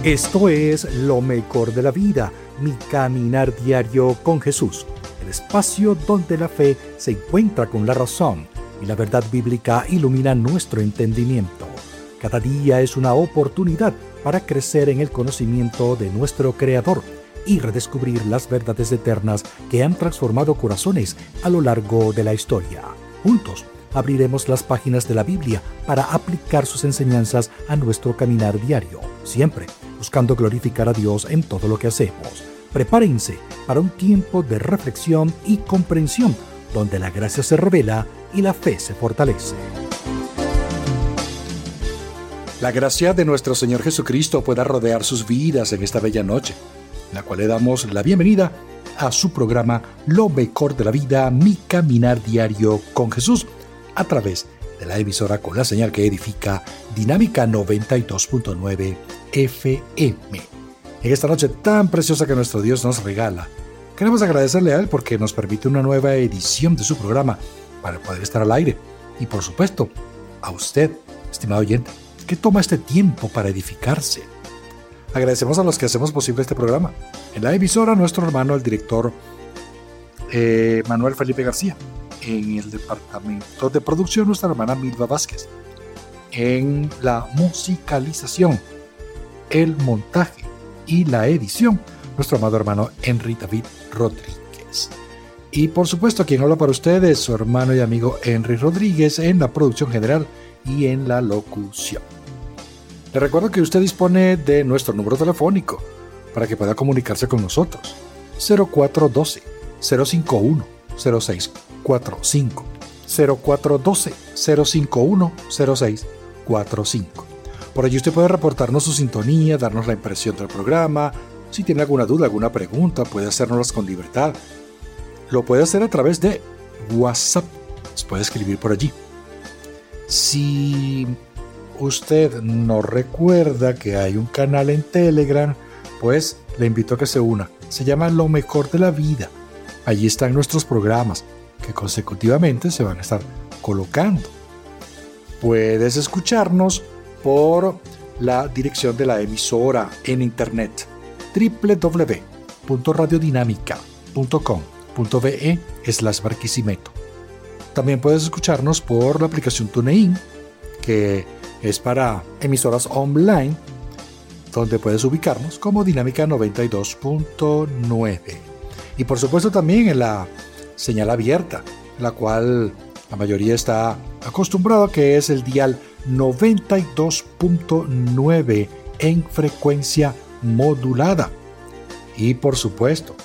Esto es Lo Mejor de la Vida, mi caminar diario con Jesús, el espacio donde la fe se encuentra con la razón y la verdad bíblica ilumina nuestro entendimiento. Cada día es una oportunidad para crecer en el conocimiento de nuestro Creador y redescubrir las verdades eternas que han transformado corazones a lo largo de la historia. Juntos abriremos las páginas de la Biblia para aplicar sus enseñanzas a nuestro caminar diario, siempre buscando glorificar a Dios en todo lo que hacemos. Prepárense para un tiempo de reflexión y comprensión, donde la gracia se revela y la fe se fortalece. La gracia de nuestro Señor Jesucristo pueda rodear sus vidas en esta bella noche, en la cual le damos la bienvenida a su programa Lo Mejor de la Vida, mi caminar diario con Jesús, a través de la emisora con la señal que edifica Dinámica 92.9 FM. En esta noche tan preciosa que nuestro Dios nos regala, queremos agradecerle a Él porque nos permite una nueva edición de su programa para poder estar al aire. Y por supuesto, a usted, estimado oyente, que toma este tiempo para edificarse. Agradecemos a los que hacemos posible este programa. En la emisora, nuestro hermano, el director Manuel Felipe García. En el departamento de producción, nuestra hermana Milva Vázquez. En la musicalización, el montaje y la edición, nuestro amado hermano Henry David Rodríguez. Y por supuesto, quien habla para ustedes, su hermano y amigo Henry Rodríguez, en la producción general y en la locución. Le recuerdo que usted dispone de nuestro número telefónico para que pueda comunicarse con nosotros. 0412-051-0645. 0412-051-0645. Por allí usted puede reportarnos su sintonía, darnos la impresión del programa. Si tiene alguna duda, alguna pregunta, puede hacérnoslas con libertad. Lo puede hacer a través de WhatsApp. Nos puede escribir por allí. Si usted no recuerda que hay un canal en Telegram, pues le invito a que se una. Se llama Lo Mejor de la Vida. Allí están nuestros programas que consecutivamente se van a estar colocando. Puedes escucharnos por la dirección de la emisora en internet www.radiodinámica.com.be/Barquisimeto. También puedes escucharnos por la aplicación TuneIn, que es para emisoras online, donde puedes ubicarnos como Dinámica 92.9. Y por supuesto también en la señal abierta, la cual la mayoría está acostumbrado, que es el dial 92.9 en frecuencia modulada. Y por supuesto,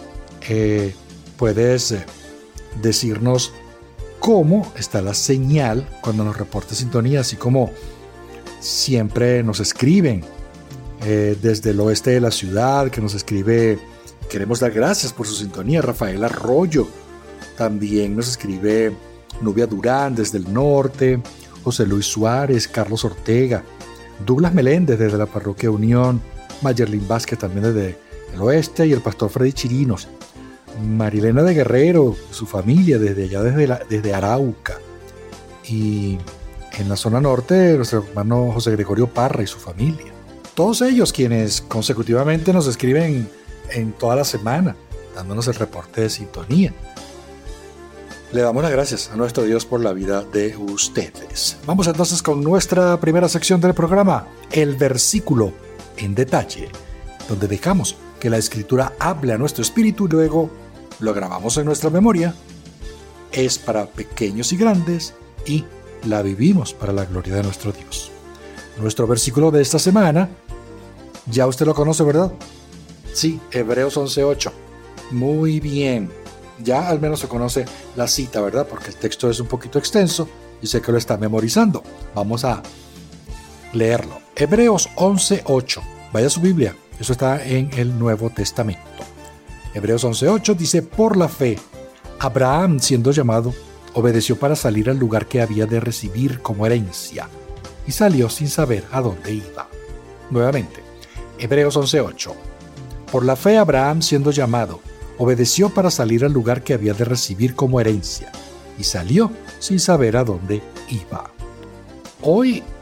puedes decirnos cómo está la señal cuando nos reporte sintonía, así como siempre nos escriben desde el oeste de la ciudad, que nos escribe. Queremos dar gracias por su sintonía. Rafael Arroyo. También nos escribe Nubia Durán desde el norte, José Luis Suárez, Carlos Ortega, Douglas Meléndez desde la parroquia Unión, Mayerlin Vázquez también desde el oeste, y el pastor Freddy Chirinos, Marilena de Guerrero, su familia desde allá, desde Arauca, y en la zona norte nuestro hermano José Gregorio Parra y su familia. Todos ellos quienes consecutivamente nos escriben en toda la semana, dándonos el reporte de sintonía. Le damos las gracias a nuestro Dios por la vida de ustedes. Vamos entonces con nuestra primera sección del programa, el versículo en detalle, donde dejamos que la Escritura hable a nuestro espíritu y luego lo grabamos en nuestra memoria. Es para pequeños y grandes y la vivimos para la gloria de nuestro Dios. Nuestro versículo de esta semana, ya usted lo conoce, ¿verdad? Sí, Hebreos 11:8. Muy bien. Ya al menos se conoce la cita, ¿verdad? Porque el texto es un poquito extenso y sé que lo está memorizando. Vamos a leerlo. Hebreos 11:8. Vaya a su Biblia. Eso está en el Nuevo Testamento. Hebreos 11:8 dice: por la fe, Abraham, siendo llamado, obedeció para salir al lugar que había de recibir como herencia, y salió sin saber a dónde iba. Nuevamente, Hebreos 11:8. Por la fe, Abraham, siendo llamado, obedeció para salir al lugar que había de recibir como herencia, y salió sin saber a dónde iba. Hoy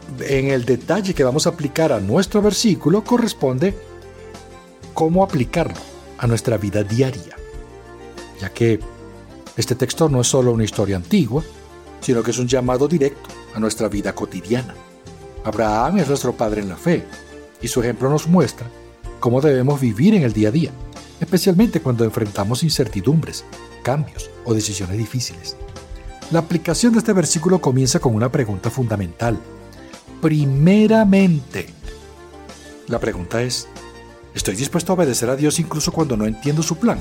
en el detalle que vamos a aplicar a nuestro versículo corresponde cómo aplicarlo a nuestra vida diaria, ya que este texto no es solo una historia antigua, sino que es un llamado directo a nuestra vida cotidiana. Abraham es nuestro padre en la fe, y su ejemplo nos muestra cómo debemos vivir en el día a día, especialmente cuando enfrentamos incertidumbres, cambios o decisiones difíciles. La aplicación de este versículo comienza con una pregunta fundamental. Primeramente, la pregunta es: ¿estoy dispuesto a obedecer a Dios incluso cuando no entiendo su plan?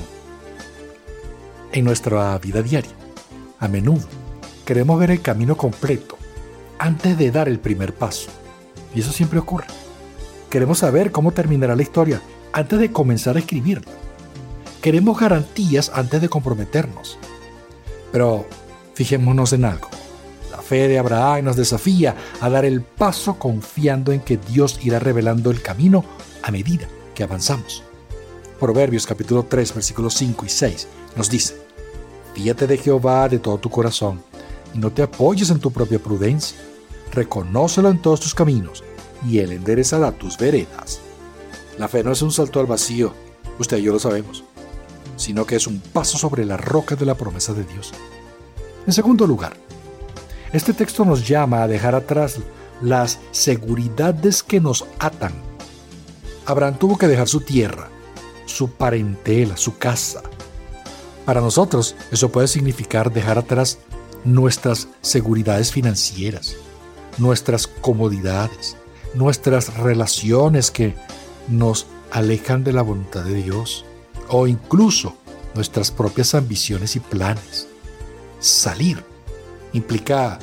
En nuestra vida diaria, a menudo, queremos ver el camino completo antes de dar el primer paso. Y eso siempre ocurre. Queremos saber cómo terminará la historia antes de comenzar a escribirla. Queremos garantías antes de comprometernos. Pero fijémonos en algo. La fe de Abraham nos desafía a dar el paso confiando en que Dios irá revelando el camino a medida que avanzamos. Proverbios capítulo 3, versículos 5 y 6 nos dice: fíate de Jehová de todo tu corazón y no te apoyes en tu propia prudencia. Reconócelo en todos tus caminos y Él enderezará tus veredas. La fe no es un salto al vacío, usted y yo lo sabemos, sino que es un paso sobre la roca de la promesa de Dios. En segundo lugar, este texto nos llama a dejar atrás las seguridades que nos atan. Abraham tuvo que dejar su tierra, su parentela, su casa. Para nosotros, eso puede significar dejar atrás nuestras seguridades financieras, nuestras comodidades, nuestras relaciones que nos alejan de la voluntad de Dios, o incluso nuestras propias ambiciones y planes. Salir implica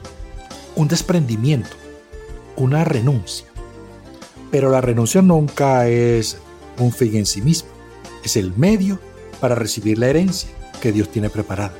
un desprendimiento, una renuncia. Pero la renuncia nunca es un fin en sí mismo, es el medio para recibir la herencia que Dios tiene preparada.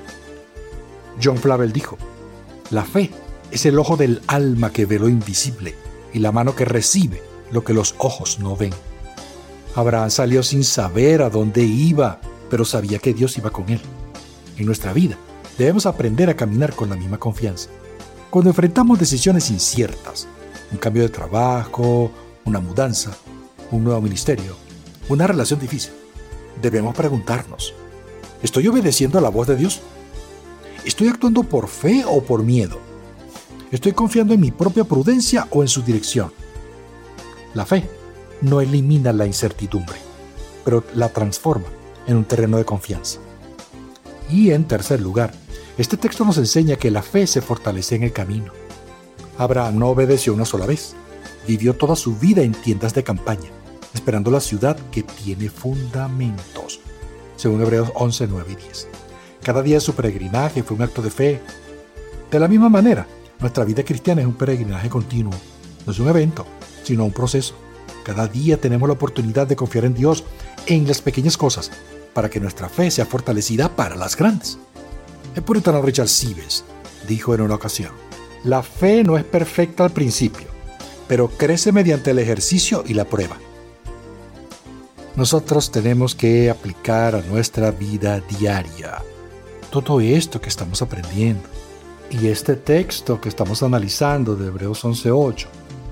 John Flavel dijo: la fe es el ojo del alma que ve lo invisible y la mano que recibe lo que los ojos no ven. Abraham salió sin saber a dónde iba, pero sabía que Dios iba con él. En nuestra vida debemos aprender a caminar con la misma confianza. Cuando enfrentamos decisiones inciertas, un cambio de trabajo, una mudanza, un nuevo ministerio, una relación difícil, debemos preguntarnos: ¿estoy obedeciendo a la voz de Dios? ¿Estoy actuando por fe o por miedo? ¿Estoy confiando en mi propia prudencia o en su dirección? La fe no elimina la incertidumbre, pero la transforma en un terreno de confianza. Y en tercer lugar, este texto nos enseña que la fe se fortalece en el camino. Abraham no obedeció una sola vez. Vivió toda su vida en tiendas de campaña, esperando la ciudad que tiene fundamentos, según Hebreos 11, 9 y 10. Cada día de su peregrinaje fue un acto de fe. De la misma manera, nuestra vida cristiana es un peregrinaje continuo. No es un evento, sino un proceso. Cada día tenemos la oportunidad de confiar en Dios en las pequeñas cosas, para que nuestra fe sea fortalecida para las grandes. El puritano Richard Sibbes dijo en una ocasión: la fe no es perfecta al principio, pero crece mediante el ejercicio y la prueba. Nosotros tenemos que aplicar a nuestra vida diaria todo esto que estamos aprendiendo. Y este texto que estamos analizando de Hebreos 11:8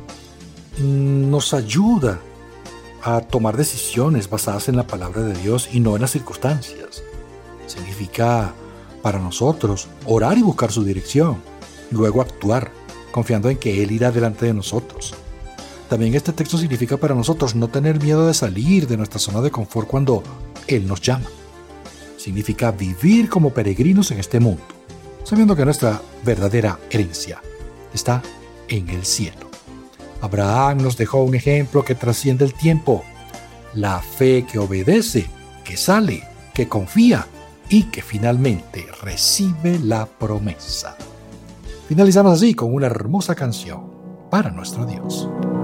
nos ayuda a tomar decisiones basadas en la palabra de Dios y no en las circunstancias. Significa para nosotros orar y buscar su dirección, luego actuar, confiando en que Él irá delante de nosotros. También este texto significa para nosotros no tener miedo de salir de nuestra zona de confort cuando Él nos llama. Significa vivir como peregrinos en este mundo, sabiendo que nuestra verdadera herencia está en el cielo. Abraham nos dejó un ejemplo que trasciende el tiempo: la fe que obedece, que sale, que confía y que finalmente recibe la promesa. Finalizamos así con una hermosa canción para nuestro Dios.